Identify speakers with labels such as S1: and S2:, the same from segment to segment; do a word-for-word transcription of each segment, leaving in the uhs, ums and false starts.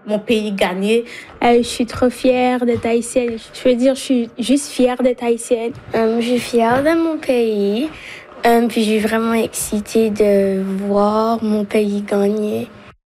S1: mon pays gagner. Euh, je suis trop fière d'être haïtienne. Je veux dire, je suis juste fière d'être haïtienne.
S2: Euh, je suis fière de mon pays. Euh, puis je suis vraiment excitée de voir mon pays gagner.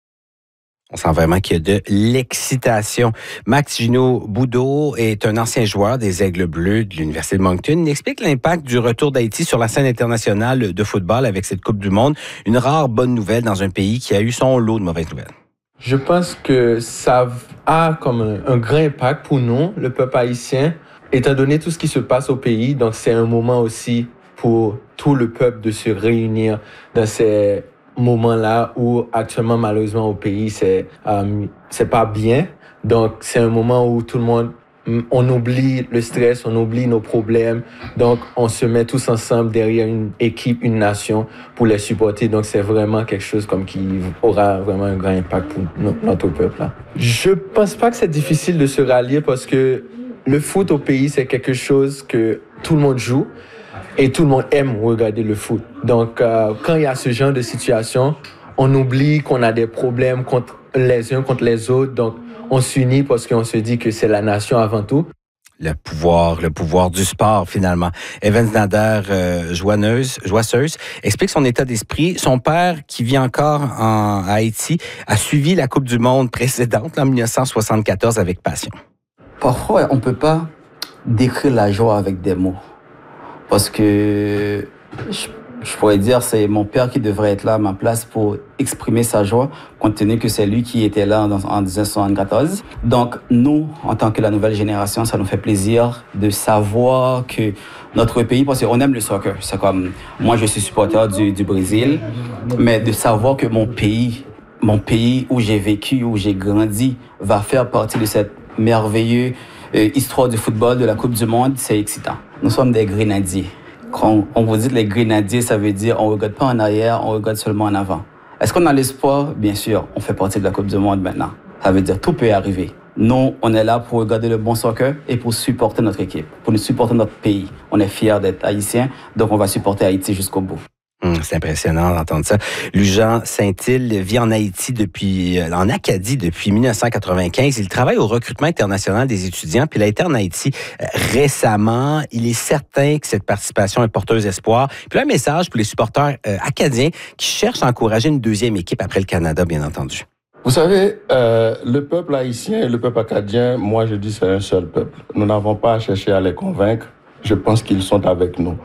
S3: On sent vraiment qu'il y a de l'excitation. Max Gino Boudot est un ancien joueur des Aigles Bleus de l'Université de Moncton. Il explique l'impact du retour d'Haïti sur la scène internationale de football avec cette Coupe du Monde. Une rare bonne nouvelle dans un pays qui a eu son lot de mauvaises nouvelles.
S4: Je pense que ça a comme un, un grand impact pour nous, le peuple haïtien, étant donné tout ce qui se passe au pays. Donc c'est un moment aussi pour tout le peuple de se réunir dans ces moment-là où actuellement malheureusement au pays c'est euh, c'est pas bien. Donc c'est un moment où tout le monde, on oublie le stress, on oublie nos problèmes. Donc on se met tous ensemble derrière une équipe, une nation pour les supporter. Donc c'est vraiment quelque chose comme qui aura vraiment un grand impact pour no- notre peuple là. Je pense pas que c'est difficile de se rallier parce que le foot au pays c'est quelque chose que tout le monde joue. Et tout le monde aime regarder le foot. Donc, euh, quand il y a ce genre de situation, on oublie qu'on a des problèmes contre les uns contre les autres. Donc, on s'unit parce qu'on se dit que c'est la nation avant tout.
S3: Le pouvoir, le pouvoir du sport, finalement. Evans Nader, euh, joigneuse, joisseuse, explique son état d'esprit. Son père, qui vit encore en à Haïti, a suivi la Coupe du Monde précédente, en dix-neuf cent soixante-quatorze, avec passion.
S5: Parfois, on ne peut pas décrire la joie avec des mots. Parce que je, je pourrais dire c'est mon père qui devrait être là à ma place pour exprimer sa joie, compte tenu que c'est lui qui était là en, en dix-neuf cent soixante-quatorze. Donc nous, en tant que la nouvelle génération, ça nous fait plaisir de savoir que notre pays, parce qu'on aime le soccer, c'est comme moi je suis supporter du, du Brésil, mais de savoir que mon pays, mon pays où j'ai vécu, où j'ai grandi, va faire partie de cette merveilleuse euh, histoire du football, de la Coupe du Monde, c'est excitant. Nous sommes des grenadiers. Quand on vous dit les grenadiers, ça veut dire on ne regarde pas en arrière, on regarde seulement en avant. Est-ce qu'on a l'espoir? Bien sûr, on fait partie de la Coupe du Monde maintenant. Ça veut dire tout peut arriver. Nous, on est là pour regarder le bon soccer et pour supporter notre équipe, pour nous supporter notre pays. On est fiers d'être haïtiens, donc on va supporter Haïti jusqu'au bout.
S3: Hum, c'est impressionnant d'entendre ça. Lujan Saint-Île vit en Haïti depuis, en Acadie depuis dix-neuf cent quatre-vingt-quinze. Il travaille au recrutement international des étudiants, puis il a été en Haïti euh, récemment. Il est certain que cette participation est porteuse d'espoir. Puis un message pour les supporters euh, acadiens qui cherchent à encourager une deuxième équipe après le Canada, bien entendu.
S6: Vous savez, euh, le peuple haïtien et le peuple acadien, moi je dis c'est un seul peuple. Nous n'avons pas à chercher à les convaincre. Je pense qu'ils sont avec nous.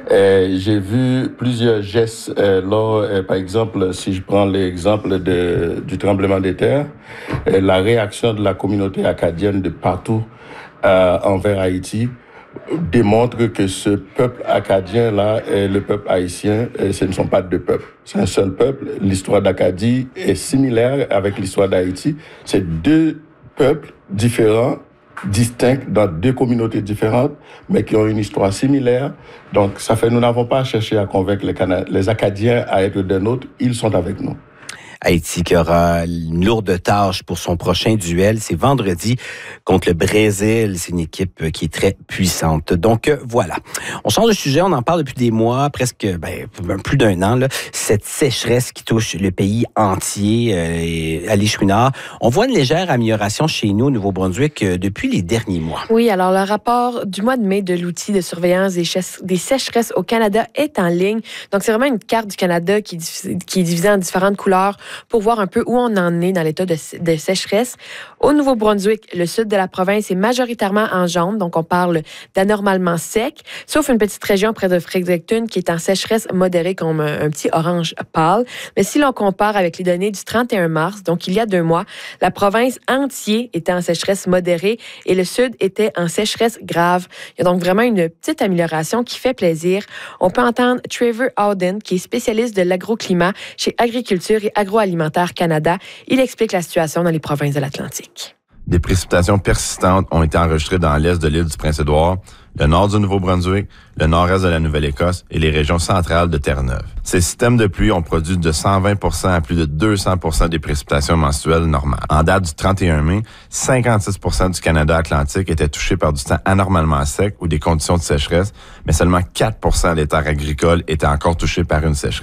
S6: Et j'ai vu plusieurs gestes. Euh, lors, euh, par exemple, si je prends l'exemple de, du tremblement de terre, euh, la réaction de la communauté acadienne de partout euh, envers Haïti démontre que ce peuple acadien-là et le peuple haïtien, euh, ce ne sont pas deux peuples. C'est un seul peuple. L'histoire d'Acadie est similaire avec l'histoire d'Haïti. C'est deux peuples différents, distincts dans deux communautés différentes, mais qui ont une histoire similaire. Donc, ça fait, nous n'avons pas cherché à convaincre les, Cana- les Acadiens à être des nôtres. Ils sont avec nous.
S3: Haïti qui aura une lourde tâche pour son prochain duel. C'est vendredi contre le Brésil. C'est une équipe qui est très puissante. Donc, euh, voilà. On change de sujet. On en parle depuis des mois, presque ben, plus d'un an. Là. Cette sécheresse qui touche le pays entier euh, à l'Échouinard. On voit une légère amélioration chez nous au Nouveau-Brunswick euh, depuis les derniers mois.
S7: Oui, alors le rapport du mois de mai de l'outil de surveillance des, ches- des sécheresses au Canada est en ligne. Donc, c'est vraiment une carte du Canada qui, qui est divisée en différentes couleurs pour voir un peu où on en est dans l'état de, de sécheresse. Au Nouveau-Brunswick, le sud de la province est majoritairement en jaune, donc on parle d'anormalement sec, sauf une petite région près de Fredericton qui est en sécheresse modérée comme un, un petit orange pâle. Mais si l'on compare avec les données du trente et un mars, donc il y a deux mois, la province entière était en sécheresse modérée et le sud était en sécheresse grave. Il y a donc vraiment une petite amélioration qui fait plaisir. On peut entendre Trevor Howden, qui est spécialiste de l'agroclimat chez Agriculture et Agroalimentaire Canada. Il explique la situation dans les provinces de l'Atlantique.
S8: Des précipitations persistantes ont été enregistrées dans l'est de l'île du Prince-Édouard, le nord du Nouveau-Brunswick, le nord-est de la Nouvelle-Écosse et les régions centrales de Terre-Neuve. Ces systèmes de pluie ont produit de cent vingt pour cent à plus de deux cents pour cent des précipitations mensuelles normales. En date du trente et un mai, cinquante-six pour cent du Canada atlantique était touché par du temps anormalement sec ou des conditions de sécheresse, mais seulement quatre pour cent des terres agricoles étaient encore touchées par une sécheresse.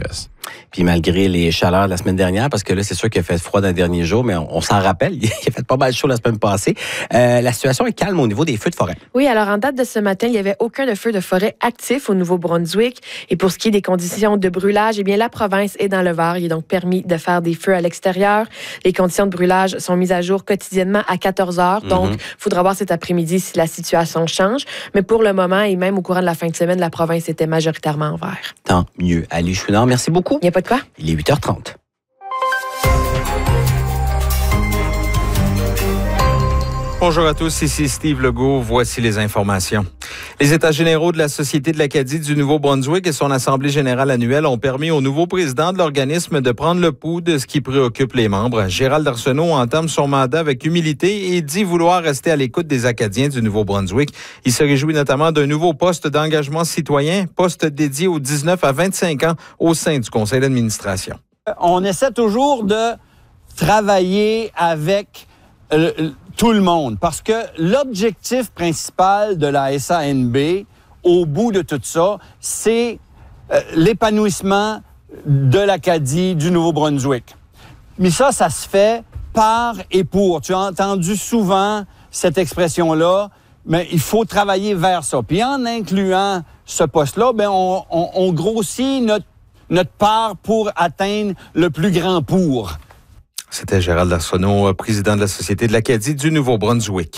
S3: Puis malgré les chaleurs de la semaine dernière, parce que là, c'est sûr qu'il a fait froid dans les derniers jours, mais on, on s'en rappelle, il a fait pas mal chaud la semaine passée. Euh, la situation est calme au niveau des feux de forêt.
S7: Oui, alors en date de ce matin, il n'y avait aucun feu de forêt actif au Nouveau-Brunswick. Et pour ce qui est des conditions de brûlage, eh bien, la province est dans le vert. Il est donc permis de faire des feux à l'extérieur. Les conditions de brûlage sont mises à jour quotidiennement à quatorze heures. Donc, il mm-hmm. faudra voir cet après-midi si la situation change. Mais pour le moment, et même au courant de la fin de semaine, la province était majoritairement en vert.
S3: Tant mieux. Ali Chouinard, merci beaucoup.
S7: Il n'y a pas de quoi.
S3: Il est huit heures trente.
S9: Bonjour à tous, ici Steve Legault. Voici les informations. Les États généraux de la Société de l'Acadie du Nouveau-Brunswick et son Assemblée générale annuelle ont permis au nouveau président de l'organisme de prendre le pouls de ce qui préoccupe les membres. Gérald Arsenault entame son mandat avec humilité et dit vouloir rester à l'écoute des Acadiens du Nouveau-Brunswick. Il se réjouit notamment d'un nouveau poste d'engagement citoyen, poste dédié aux dix-neuf à vingt-cinq ans au sein du conseil d'administration.
S10: On essaie toujours de travailler avec euh, tout le monde, parce que l'objectif principal de la S A N B, au bout de tout ça, c'est euh, l'épanouissement de l'Acadie du Nouveau-Brunswick. Mais ça, ça se fait par et pour. Tu as entendu souvent cette expression-là, mais il faut travailler vers ça. Puis en incluant ce poste-là, ben on, on, on grossit notre, notre part pour atteindre le plus grand pour.
S9: C'était Gérald Arsenault, président de la Société de l'Acadie du Nouveau-Brunswick.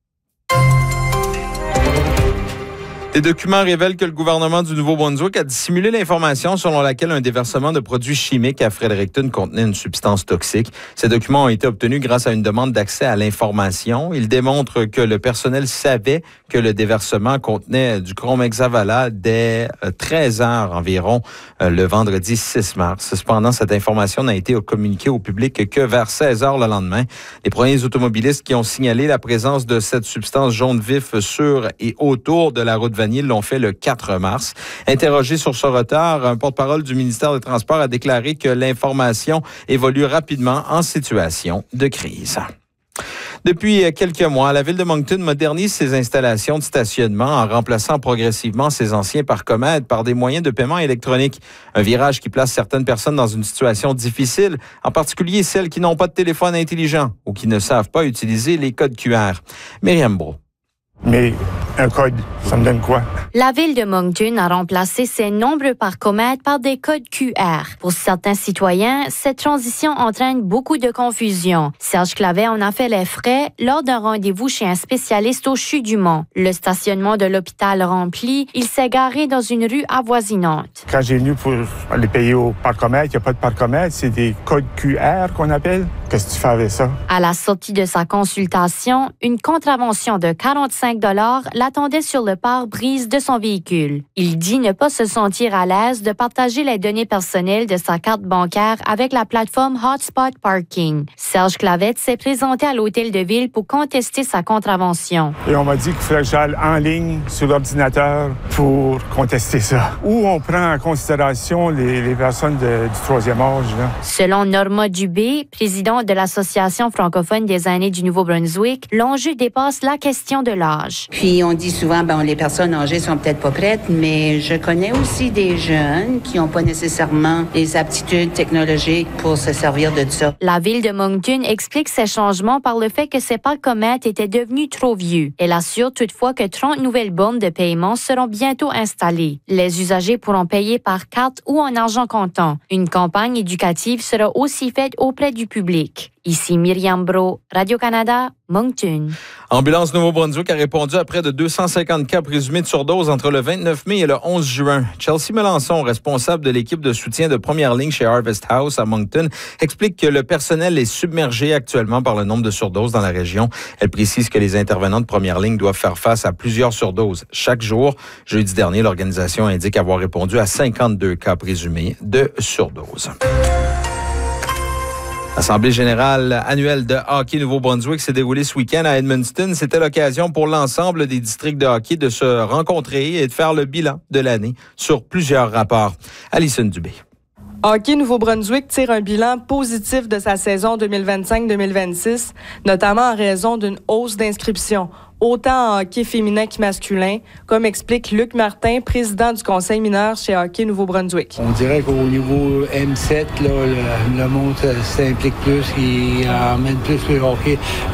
S9: Les documents révèlent que le gouvernement du Nouveau-Brunswick a dissimulé l'information selon laquelle un déversement de produits chimiques à Fredericton contenait une substance toxique. Ces documents ont été obtenus grâce à une demande d'accès à l'information. Ils démontrent que le personnel savait que le déversement contenait du chrome hexavalate dès treize heures environ le vendredi six mars. Cependant, cette information n'a été communiquée au public que vers seize heures le lendemain. Les premiers automobilistes qui ont signalé la présence de cette substance jaune vif sur et autour de la route Vanier l'ont fait le quatre mars. Interrogé sur ce retard, un porte-parole du ministère des Transports a déclaré que l'information évolue rapidement en situation de crise. Depuis quelques mois, la ville de Moncton modernise ses installations de stationnement en remplaçant progressivement ses anciens parcomètres par des moyens de paiement électroniques. Un virage qui place certaines personnes dans une situation difficile, en particulier celles qui n'ont pas de téléphone intelligent ou qui ne savent pas utiliser les codes Q R. Myriam Brault.
S11: Mais un code, ça me donne quoi?
S12: La ville de Moncton a remplacé ses nombreux parcomètres par des codes Q R. Pour certains citoyens, cette transition entraîne beaucoup de confusion. Serge Clavet en a fait les frais lors d'un rendez-vous chez un spécialiste au CHU du Mont. Le stationnement de l'hôpital rempli, il s'est garé dans une rue avoisinante.
S11: Quand j'ai venu pour aller payer au parcomètre, il n'y a pas de parcomètre, c'est des codes Q R qu'on appelle. Qu'est-ce que tu fais avec ça?
S12: À la sortie de sa consultation, une contravention de quarante-cinq dollars l'attendait sur le pare-brise de son véhicule. Il dit ne pas se sentir à l'aise de partager les données personnelles de sa carte bancaire avec la plateforme Hotspot Parking. Serge Clavette s'est présenté à l'hôtel de ville pour contester sa contravention.
S11: Et on m'a dit qu'il fallait que j'aille en ligne sur l'ordinateur pour contester ça. Ou on prend en considération les, les personnes de, du troisième âge. Là.
S12: Selon Norma Dubé, présidente de l'Association francophone des aînés du Nouveau-Brunswick, l'enjeu dépasse la question de l'âge.
S13: Puis on dit souvent, ben, les personnes âgées sont peut-être pas prêtes, mais je connais aussi des jeunes qui n'ont pas nécessairement les aptitudes technologiques pour se servir de ça.
S12: La ville de Moncton explique ces changements par le fait que ces parcomètres étaient devenus trop vieux. Elle assure toutefois que trente nouvelles bornes de paiement seront bientôt installées. Les usagers pourront payer par carte ou en argent comptant. Une campagne éducative sera aussi faite auprès du public. Ici Myriam Brault, Radio-Canada, Moncton.
S9: Ambulance Nouveau-Brunswick a répondu à près de deux cent cinquante cas présumés de surdose entre le vingt-neuf mai et le onze juin. Chelsea Melançon, responsable de l'équipe de soutien de première ligne chez Harvest House à Moncton, explique que le personnel est submergé actuellement par le nombre de surdoses dans la région. Elle précise que les intervenants de première ligne doivent faire face à plusieurs surdoses chaque jour. Jeudi dernier, l'organisation indique avoir répondu à cinquante-deux cas présumés de surdose. L'Assemblée générale annuelle de hockey Nouveau-Brunswick s'est déroulée ce week-end à Edmundston. C'était l'occasion pour l'ensemble des districts de hockey de se rencontrer et de faire le bilan de l'année sur plusieurs rapports. Alison Dubé.
S14: Hockey Nouveau-Brunswick tire un bilan positif de sa saison deux mille vingt-cinq deux mille vingt-six, notamment en raison d'une hausse d'inscriptions, autant en hockey féminin que masculin, comme explique Luc Martin, président du conseil mineur chez Hockey Nouveau-Brunswick.
S15: On dirait qu'au niveau M sept, là, le, le monde s'implique plus, il emmène plus le hockey